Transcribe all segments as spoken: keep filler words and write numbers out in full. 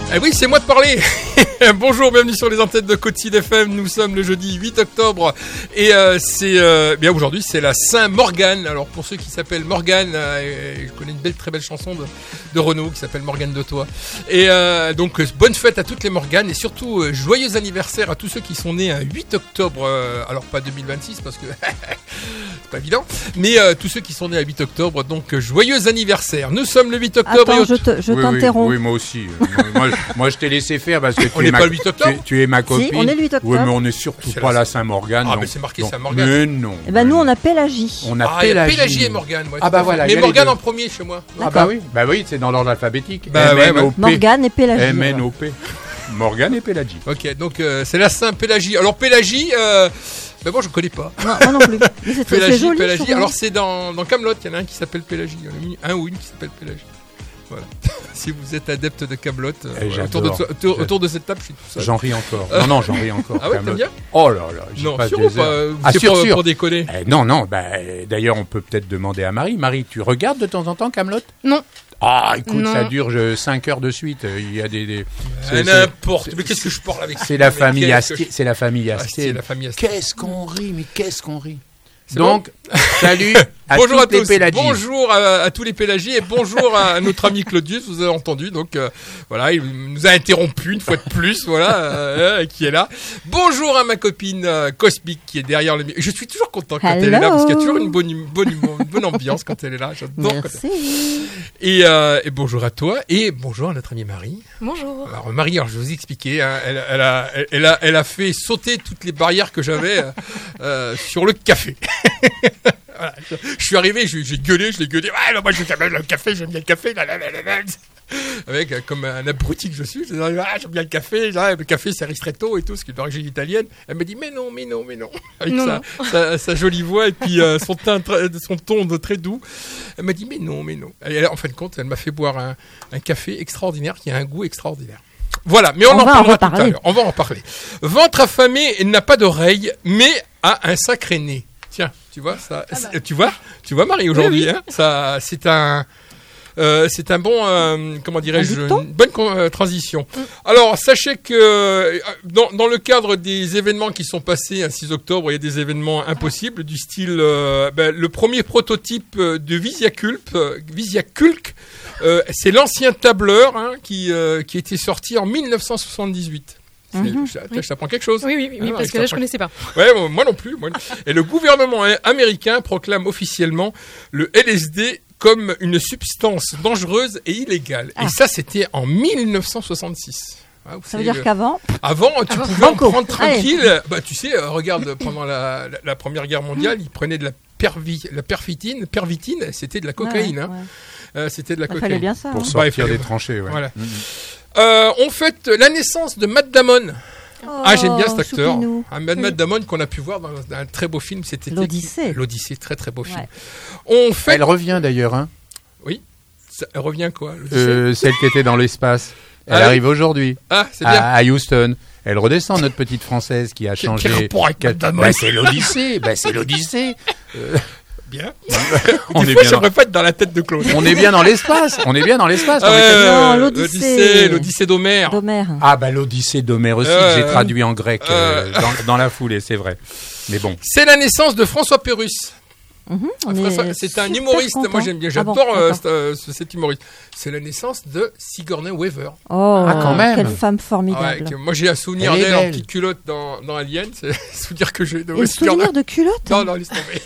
Eh oui, c'est moi de parler. Bonjour, bienvenue sur les antennes de Côte-Sud F M. Nous sommes le jeudi huit octobre et euh, c'est euh, bien aujourd'hui, c'est la Saint-Morgane. Alors pour ceux qui s'appellent Morgane, euh, je connais une belle, très belle chanson de, de Renaud qui s'appelle Morgane de toi. Et euh, donc bonne fête à toutes les Morganes et surtout euh, joyeux anniversaire à tous ceux qui sont nés un huit octobre. Euh, alors pas deux mille vingt-six parce que c'est pas évident, mais euh, tous ceux qui sont nés à huit octobre. Donc euh, joyeux anniversaire. Nous sommes le huit octobre. Attends, je, te, je oui, t'interromps. Oui, oui, moi aussi. moi, moi, je t'ai laissé faire parce que tu on es n'est ma, pas le huit octobre. tu, tu es ma copine. Si, on est le huit octobre. Oui, mais on n'est surtout c'est pas la la Saint-Morgane. Ah, donc, mais c'est marqué donc, Saint-Morgane. Mais non. Eh ben nous on a Pélagie. On a Ah, il y a Pélagie. Pélagie et Morgane. Ouais, Ah bah voilà. mais il y a Morgane les en deux. premier chez moi. Ah bah oui. Bah oui, c'est dans l'ordre alphabétique. Bah ouais, ouais. Morgane et Pélagie. M N O P. Morgane et Pélagie. Ok, donc euh, c'est la Saint-Pélagie. Alors Pélagie, euh, ben moi je connais pas. Non, moi non plus. Mais c'est, c'est Pélagie, joli. Pélagie. je Alors trouve. c'est dans, dans Camelot, il y en a un qui s'appelle Pélagie. Il y en a mis un ou une qui s'appelle Pélagie. Voilà. Si vous êtes adepte de Camelot, euh, Eh, voilà, autour, de, j'adore. autour, autour de cette table, je suis tout seul. J'en ris encore. Non, non, j'en ris encore. Ah ouais, Camelot. t'aimes bien? Oh là là, j'y Non, passe sûr des ou pas? heures. Ou Ah, c'est sûr, pour, sûr. pour déconner. Eh, non, non, bah, euh, d'ailleurs, on peut peut-être demander à Marie. Marie, tu regardes de temps en temps Camelot? Non. Ah, écoute, Non. ça dure cinq heures de suite. Il y a des. des- Ah, c'est- n'importe. c'est- Mais qu'est-ce que je parle avec C'est la Mais famille qu'est-ce que Astier. C'est la famille je- Astier, Astier. la famille Astier. Qu'est-ce qu'on rit, mais qu'est-ce qu'on rit. C'est Donc, salut à Bonjour à toutes les tous, Pélagies. bonjour à, à tous les Pélagies et bonjour à notre ami Claudius, vous avez entendu, donc euh, voilà, il nous a interrompu une fois de plus, voilà, euh, euh, qui est là. Bonjour à ma copine euh, Cosmic qui est derrière le micro. Je suis toujours content quand elle est là Hello. parce qu'il y a toujours une bonne, hum- bonne, hum- une bonne ambiance quand elle est là, j'adore. quand elle- Merci. Et, euh, et bonjour à toi et bonjour à notre amie Marie. Bonjour. Alors Marie, alors je vais vous expliquer, hein, elle, elle, a, elle, elle a, elle a fait sauter toutes les barrières que j'avais euh, euh, sur le café. Voilà, je, je suis arrivé, je- j'ai gueulé, je l'ai gueulé. Ouais, non, moi je j'aime bien le café, j'aime bien le café. Là, là, là, là, là. Avec euh, comme un abruti que je suis, je dis, ah, j'aime bien le café. Là, le café c'est ristretto et tout, ce qui est d'origine italienne. Elle me dit mais non, mais non, mais non, avec Non, sa, non. Sa, sa jolie voix et puis euh, son teint, très- son ton de très doux. Elle m'a dit mais non, mais non. Et elle, en fin de compte, elle m'a fait boire un, un café extraordinaire qui a un goût extraordinaire. Voilà, mais on, On en va en parlera tout à reparler. l'heure. On va en parler. Ventre affamé n'a pas d'oreille, mais a un sacré nez. Tiens, tu vois ça, c'est- tu vois, tu vois Marie aujourd'hui, Oui, oui. hein, ça, c'est un, euh, c'est un bon, euh, comment dirais-je, Un dicton une bonne con- euh, transition. Alors sachez que euh, dans, dans le cadre des événements qui sont passés un six octobre, il y a des événements impossibles du style, euh, ben, le premier prototype euh, de Visiaculp, euh, Visiaculc, euh, c'est l'ancien tableur hein, qui, euh, qui était sorti en mille neuf cent soixante-dix-huit. C'est- Mhm. je, tiens, je t'apprends quelque chose. Oui, oui, oui, oui, Ah, parce ça que là, je prend- connaissais pas. Ouais, moi moi non plus. Moi. Et le gouvernement américain proclame officiellement le L S D comme une substance dangereuse et illégale. Ah. Et ça, c'était en mille neuf cent soixante-six. Ah, vous Ça savez, veut dire le- qu'avant, Avant, tu Avant. pouvais en Banco. prendre tranquille. Bah, tu sais, euh, regarde, pendant la, la, la Première Guerre mondiale, ils prenaient de la, pervi, la perfitine. Pervitine, c'était de la cocaïne. ouais, hein. ouais. Euh, c'était de la Il cocaïne. fallait bien ça. Pour hein. Bah, il sortir fallait- des tranchées, ouais. Voilà. Mhm. Euh, on fête la naissance de Matt Damon. Ah, j'aime bien Oh, cet acteur. Choupinou. Un Matt Oui. Matt Damon qu'on a pu voir dans un très beau film. C'était L'Odyssée. L'Odyssée, très très beau film. Ouais. On fait. Elle revient d'ailleurs, hein. Ça revient quoi l'Odyssée Euh, celle qui était dans l'espace. Elle Ah oui. arrive aujourd'hui Ah, c'est bien. à, à Houston. Elle redescend, notre petite française qui a Quel- changé. quel rapport avec qui a- Matt Damon Bah, c'est l'Odyssée. Bah, c'est l'Odyssée. Bien. On Des est fois, bien. j'aimerais pas être dans la tête de Claude. On est bien dans l'espace. On est bien dans l'espace. on est Euh, Non, l'Odyssée. L'Odyssée, l'Odyssée d'Homère. D'Homère. Ah bah l'Odyssée d'Homère aussi, Euh, que j'ai traduit en grec euh, euh. dans, dans la foulée, c'est vrai. Mais bon. C'est la naissance de François Pérusse. Mhm, on François- est C'est un super humoriste. contents. Moi, j'aime bien. Ah bon, J'adore euh, d'accord. cet, euh, ce- cet humoriste. C'est la naissance de Sigourney Weaver. Oh, Ah, quand même. quelle femme Ah ouais, formidable. que- moi, j'ai un souvenir Elle est d'elle en belle. petite culotte dans, dans Alien. C'est un souvenir que j'ai de Et le souvenir de culotte. Non, non, laisse tomber.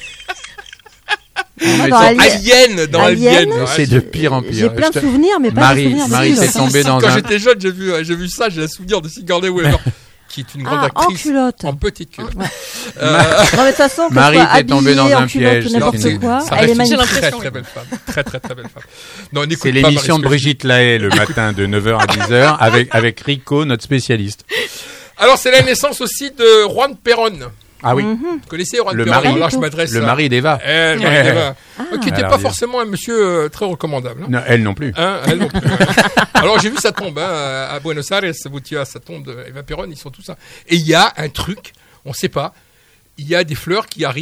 Moi, mais dans ça- Alien- Alien, dans Alien, Alien. Ouais, c'est de pire en pire. J'ai plein Je de te- souvenirs, mais pas Marie- de souvenirs de Marie, culotte, c'est hein. tombé dans Quand un- j'étais jeune, j'ai vu, euh, j'ai vu ça, j'ai un souvenir de Sigourney Weaver, qui est une grande Ah, en actrice. culotte. En petite culotte. Ouais. Euh, Non, mais de toute façon, que Marie, ce soit t'es tombée habillée dans en un culotte piège, ou c'est n'importe fini. quoi, ça elle est reste une magnifique. très l'impression, très oui. belle femme. Très très très belle femme. Non, n'écoute C'est pas l'émission Marie, de ce que Brigitte Lahaye le matin de neuf heures à dix heures avec, avec Rico, notre spécialiste. je dis. Alors, c'est la naissance aussi de Juan Perón. Ah oui, Mhm. Vous connaissez Juan Le Perón? mari. Là, je m'adresse le à- mari d'Eva. Eh, le mari d'Eva. Ah. Qui n'était Alors, pas dis- forcément un monsieur euh, très recommandable. hein. Non, elle non plus. Hein, elle non plus. Alors j'ai vu sa tombe hein, à Buenos Aires, vous tu as sa tombe de Eva Perón, ils sont tous ça. Et il y a un truc, on sait pas, il y a des fleurs qui arrivent.